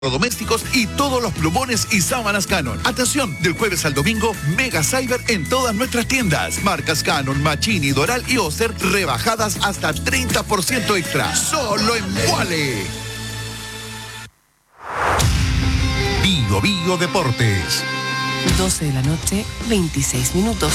domésticos y todos los plumones y sábanas Canon. Atención, del jueves al domingo, Mega Cyber en todas nuestras tiendas. Marcas Canon, Machini, Doral y Oster rebajadas hasta 30% extra. Solo en Wale. Bio Bio Deportes. 12 de la noche, 26 minutos.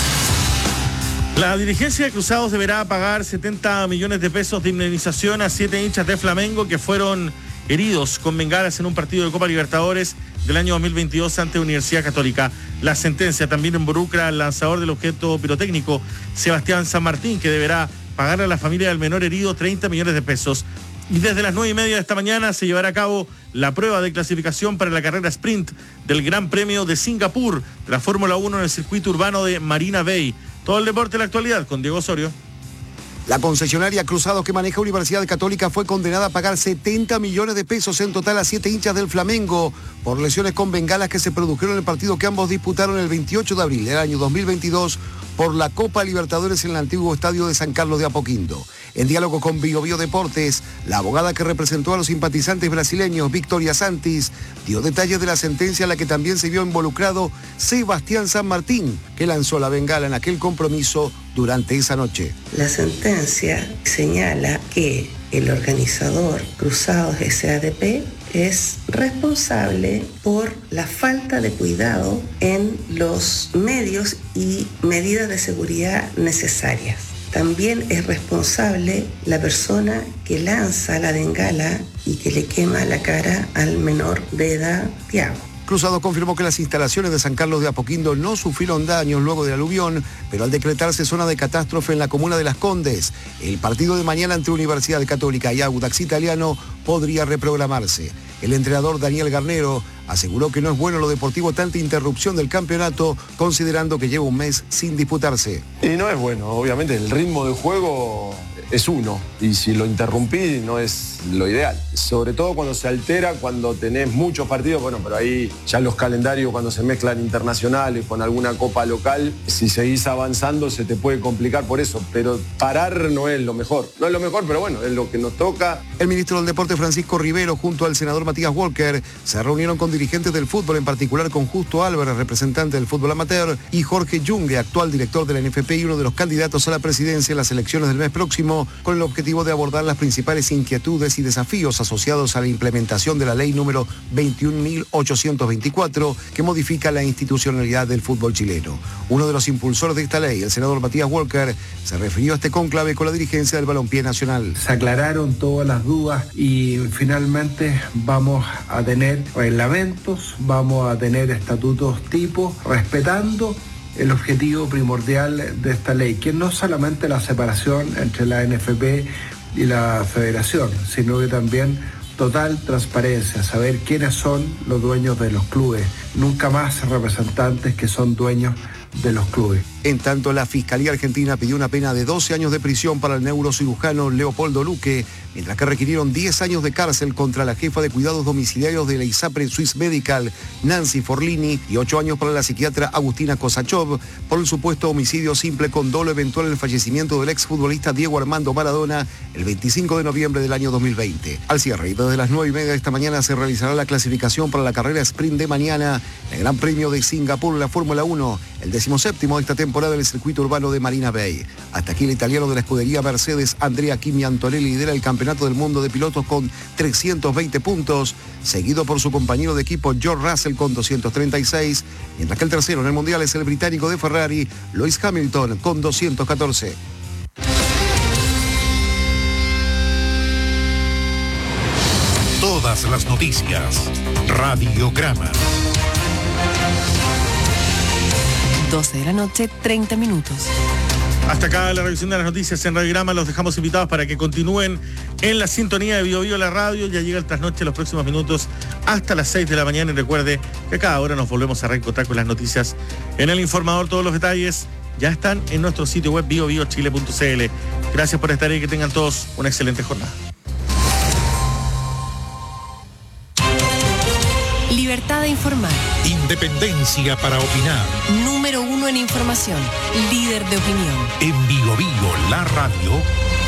La dirigencia de Cruzados deberá pagar 70 millones de pesos de indemnización a 7 hinchas de Flamengo que fueron heridos con bengalas en un partido de Copa Libertadores del año 2022 ante Universidad Católica. La sentencia también involucra al lanzador del objeto pirotécnico, Sebastián San Martín, que deberá pagar a la familia del menor herido 30 millones de pesos. Y desde las 9:30 de esta mañana se llevará a cabo la prueba de clasificación para la carrera sprint del Gran Premio de Singapur de la Fórmula 1 en el circuito urbano de Marina Bay. Todo el deporte de la actualidad con Diego Osorio. La concesionaria Cruzados que maneja Universidad Católica fue condenada a pagar 70 millones de pesos en total a 7 hinchas del Flamengo por lesiones con bengalas que se produjeron en el partido que ambos disputaron el 28 de abril del año 2022 por la Copa Libertadores en el antiguo estadio de San Carlos de Apoquindo. En diálogo con Bio Bio Deportes, la abogada que representó a los simpatizantes brasileños, Victoria Santis, dio detalles de la sentencia en la que también se vio involucrado Sebastián San Martín, que lanzó la bengala en aquel compromiso durante esa noche. La sentencia señala que el organizador Cruzados SADP es responsable por la falta de cuidado en los medios y medidas de seguridad necesarias. También es responsable la persona que lanza la bengala y que le quema la cara al menor de edad, Thiago. Cruzados confirmó que las instalaciones de San Carlos de Apoquindo no sufrieron daños luego del aluvión, pero al decretarse zona de catástrofe en la comuna de Las Condes, el partido de mañana entre Universidad Católica y Audax Italiano podría reprogramarse. El entrenador Daniel Garnero aseguró que no es bueno lo deportivo tanta interrupción del campeonato, considerando que lleva un mes sin disputarse. Y no es bueno, obviamente el ritmo de juego es uno, y si lo interrumpí no es lo ideal. Sobre todo cuando se altera, cuando tenés muchos partidos, bueno, pero ahí ya los calendarios cuando se mezclan internacionales con alguna copa local, si seguís avanzando se te puede complicar por eso, pero parar no es lo mejor. No es lo mejor, pero bueno, es lo que nos toca. El ministro del Deporte Francisco Rivero junto al senador Matías Walker se reunieron con dirigentes del fútbol, en particular con Justo Álvarez, representante del fútbol amateur, y Jorge Yungue, actual director de la NFP y uno de los candidatos a la presidencia en las elecciones del mes próximo, con el objetivo de abordar las principales inquietudes y desafíos asociados a la implementación de la ley número 21.824, que modifica la institucionalidad del fútbol chileno. Uno de los impulsores de esta ley, el senador Matías Walker, se refirió a este cónclave con la dirigencia del balompié nacional. Se aclararon todas las dudas y finalmente vamos a tener reglamentos, vamos a tener estatutos tipo, respetando el objetivo primordial de esta ley, que no solamente la separación entre la NFP y la federación, sino que también total transparencia, saber quiénes son los dueños de los clubes, nunca más representantes que son dueños de los clubes. En tanto, la Fiscalía Argentina pidió una pena de 12 años de prisión para el neurocirujano Leopoldo Luque, mientras que requirieron 10 años de cárcel contra la jefa de cuidados domiciliarios de la ISAPRE Swiss Medical, Nancy Forlini, y 8 años para la psiquiatra Agustina Kosachov por el supuesto homicidio simple con dolo eventual en el fallecimiento del exfutbolista Diego Armando Maradona el 25 de noviembre del año 2020. Al cierre, y desde las 9:30 de esta mañana se realizará la clasificación para la carrera sprint de mañana, el Gran Premio de Singapur en la Fórmula 1, el 17º de esta temporada del circuito urbano de Marina Bay. Hasta aquí el italiano de la escudería Mercedes, Andrea Kimi Antonelli, lidera el campeonato del mundo de pilotos con 320 puntos, seguido por su compañero de equipo George Russell con 236, mientras que el tercero en el mundial es el británico de Ferrari, Lewis Hamilton, con 214. Todas las noticias. Radiograma. 12 de la noche, 30 minutos. Hasta acá la revisión de las noticias en Radiograma. Los dejamos invitados para que continúen en la sintonía de Bio Bio la radio. Ya llega el trasnoche los próximos minutos hasta las 6 de la mañana. Y recuerde que a cada hora nos volvemos a reencontrar con las noticias en El Informador. Todos los detalles ya están en nuestro sitio web biobiochile.cl. Gracias por estar ahí y que tengan todos una excelente jornada. Libertad de informar. Independencia para opinar. Número 1 en información. Líder de opinión. En Bio Bio la radio.